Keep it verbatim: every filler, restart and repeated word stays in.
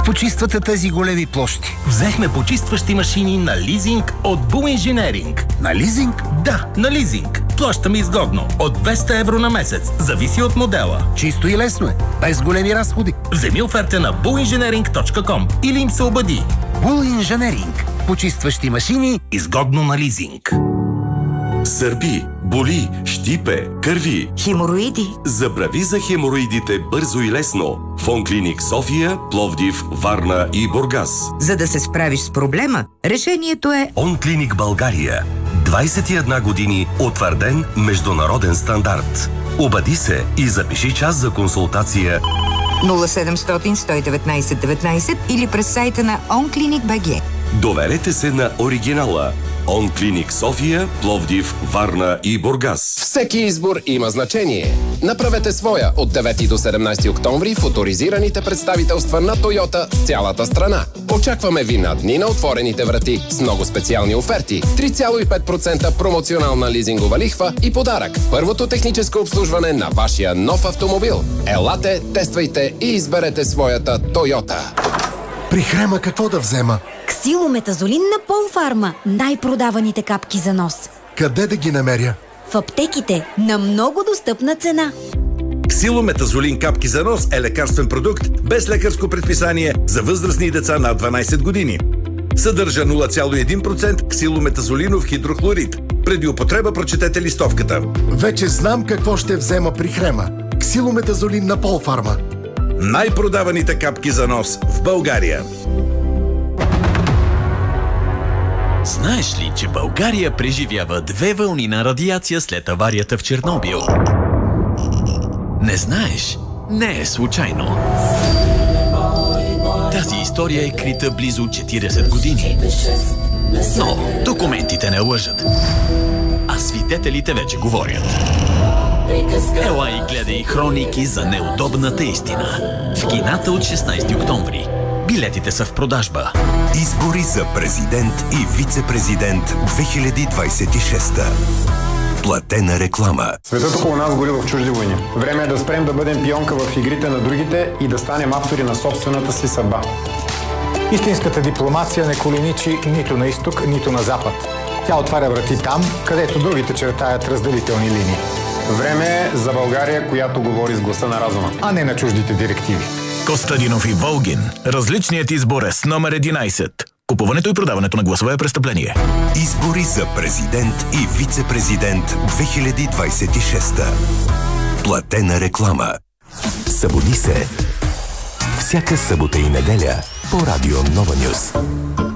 Как почиствате тези големи площи? Взехме почистващи машини на лизинг от Bull Engineering. На лизинг? Да, на лизинг. Плащаме изгодно. От двеста евро на месец. Зависи от модела. Чисто и лесно е. Без големи разходи. Вземи оферта на bull engineering точка com или им се обади. Bull Engineering. Почистващи машини изгодно на лизинг. Сърби, боли, щипе, кърви. Хемороиди. Забрави за хемороидите бързо и лесно. Фонклиник София, Пловдив, Варна и Бургас. За да се справиш с проблема, решението е Онклиник България. двайсет и една години утвърден международен стандарт. Обади се и запиши час за консултация нула седемстотин сто и деветнайсет деветнайсет или през сайта на онклиник точка би джи. Доверете се на оригинала. Онклиник София, Пловдив, Варна и Бургас. Всеки избор има значение. Направете своя от девети до седемнайсети октомври в оторизираните представителства на Тойота в цялата страна. Очакваме ви на дни на отворените врати с много специални оферти, три цяло и пет процента промоционална лизингова лихва и подарък. Първото техническо обслужване на вашия нов автомобил. Елате, тествайте и изберете своята Тойота. При Хрема какво да взема? Ксилометазолин на Полфарма. Най-продаваните капки за нос. Къде да ги намеря? В аптеките на много достъпна цена. Ксилометазолин капки за нос е лекарствен продукт без лекарско предписание за възрастни деца над дванайсет години. Съдържа нула цяло и един процента ксилометазолинов хидрохлорид. Преди употреба прочетете листовката. Вече знам какво ще взема при Хрема. Ксилометазолин на Полфарма. Най-продаваните капки за нос в България. Знаеш ли, че България преживява две вълни на радиация след аварията в Чернобил? Не знаеш? Не е случайно. Тази история е крита близо четирийсет години. Но документите не лъжат. А свидетелите вече говорят. Ела и гледай хроники за неудобната истина. В кината от шестнайсети октомври. Билетите са в продажба. Избори за президент и вице-президент две хиляди двайсет и шеста. Платена реклама. Светът около нас гори в чужди войни. Време е да спрем да бъдем пионка в игрите на другите и да станем автори на собствената си съдба. Истинската дипломация не коленичи нито на изток, нито на запад. Тя отваря врати там, където другите чертаят разделителни линии. Време е за България, която говори с гласа на разума, а не на чуждите директиви. Костадинов и Волгин. Различният избор е с номер единайсет. Купуването и продаването на гласове е престъпление. Избори за президент и вице-президент две хиляди двайсет и шеста. Платена реклама. Събуди се. Всяка събота и неделя по Радио Нова Нюз.